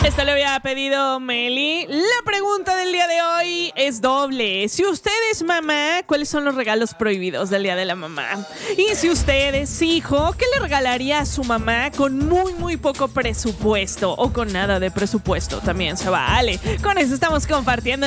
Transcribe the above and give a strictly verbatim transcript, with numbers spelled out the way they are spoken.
Esto le había pedido Meli. La pregunta del día de hoy es doble. Si usted es mamá, ¿cuáles son los regalos prohibidos del día de la mamá? Y si usted es hijo, ¿qué le regalaría a su mamá con muy, muy poco presupuesto? O con nada de presupuesto, también se vale. Con eso estamos compartiendo